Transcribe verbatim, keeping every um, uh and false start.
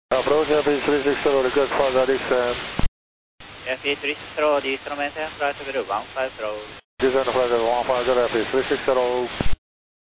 Approach F E three six zero, request further descent. F E three six zero, the instrument and flight level one five zero. Descent flight level one five zero, F E three six zero.